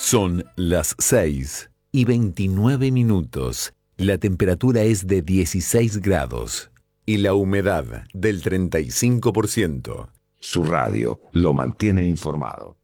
Son las 6:29. La temperatura es de 16 grados y la humedad del 35%. Su radio lo mantiene informado.